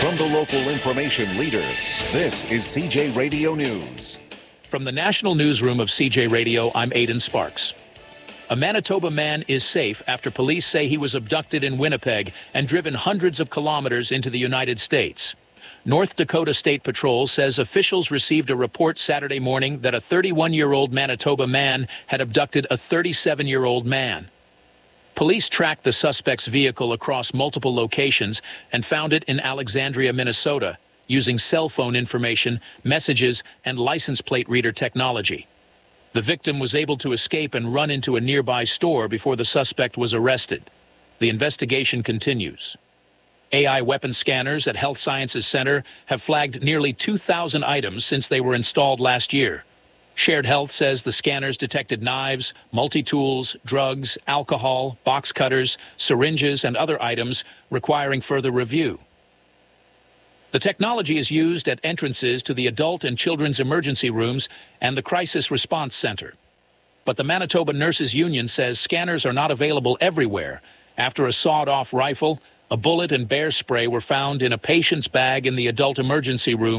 From the local information leader, this is CJ Radio News. From the National Newsroom of CJ Radio, I'm Aidan Sparks. A Manitoba man is safe after police say he was abducted in Winnipeg and driven hundreds of kilometers into the United States. North Dakota State Patrol says officials received a report Saturday morning that a 31-year-old Manitoba man had abducted a 37-year-old man. Police tracked the suspect's vehicle across multiple locations and found it in Alexandria, Minnesota, using cell phone information, messages, and license plate reader technology. The victim was able to escape and run into a nearby store before the suspect was arrested. The investigation continues. AI weapon scanners at Health Sciences Center have flagged nearly 2,000 items since they were installed last year. Shared Health says the scanners detected knives, multi-tools, drugs, alcohol, box cutters, syringes, and other items requiring further review. The technology is used at entrances to the adult and children's emergency rooms and the Crisis Response Center. But the Manitoba Nurses Union says scanners are not available everywhere. After a sawed-off rifle, a bullet and bear spray were found in a patient's bag in the adult emergency room